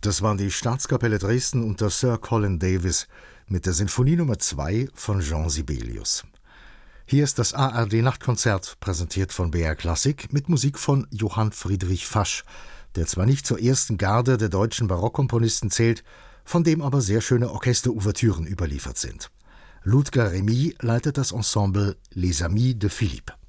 Das waren die Staatskapelle Dresden unter Sir Colin Davis mit der Sinfonie Nummer 2 von Jean Sibelius. Hier ist das ARD-Nachtkonzert, präsentiert von BR Klassik, mit Musik von Johann Friedrich Fasch, der zwar nicht zur ersten Garde der deutschen Barockkomponisten zählt, von dem aber sehr schöne Orchesterouvertüren überliefert sind. Ludger Remy leitet das Ensemble Les Amis de Philippe.